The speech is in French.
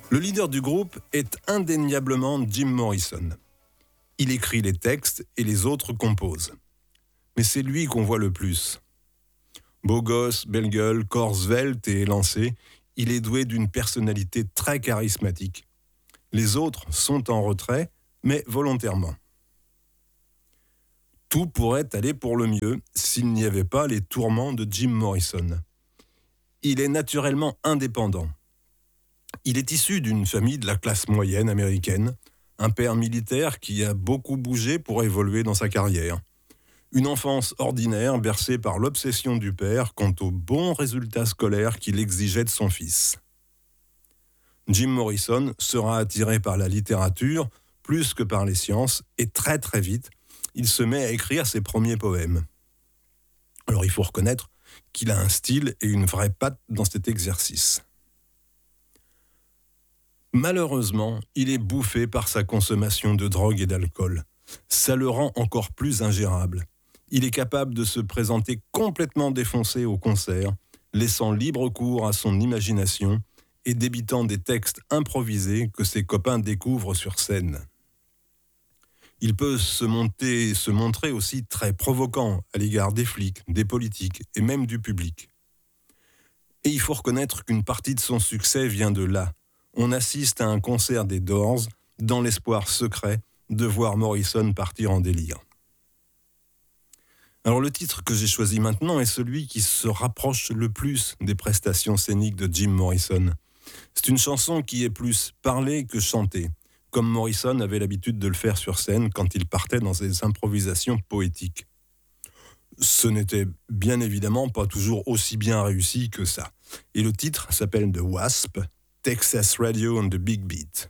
Le leader du groupe est indéniablement Jim Morrison. Il écrit les textes et les autres composent. Mais c'est lui qu'on voit le plus. Beau gosse, belle gueule, corps svelte et élancé, il est doué d'une personnalité très charismatique. Les autres sont en retrait, mais volontairement. Tout pourrait aller pour le mieux s'il n'y avait pas les tourments de Jim Morrison. Il est naturellement indépendant. Il est issu d'une famille de la classe moyenne américaine, un père militaire qui a beaucoup bougé pour évoluer dans sa carrière. Une enfance ordinaire bercée par l'obsession du père quant aux bons résultats scolaires qu'il exigeait de son fils. Jim Morrison sera attiré par la littérature plus que par les sciences et très très vite, il se met à écrire ses premiers poèmes. Alors il faut reconnaître qu'il a un style et une vraie patte dans cet exercice. Malheureusement, il est bouffé par sa consommation de drogue et d'alcool. Ça le rend encore plus ingérable. Il est capable de se présenter complètement défoncé au concert, laissant libre cours à son imagination et débitant des textes improvisés que ses copains découvrent sur scène. Il peut se montrer aussi très provoquant à l'égard des flics, des politiques et même du public. Et il faut reconnaître qu'une partie de son succès vient de là. On assiste à un concert des Doors dans l'espoir secret de voir Morrison partir en délire. Alors le titre que j'ai choisi maintenant est celui qui se rapproche le plus des prestations scéniques de Jim Morrison. C'est une chanson qui est plus parlée que chantée, comme Morrison avait l'habitude de le faire sur scène quand il partait dans ses improvisations poétiques. Ce n'était bien évidemment pas toujours aussi bien réussi que ça. Et le titre s'appelle The Wasp, Texas Radio on the Big Beat.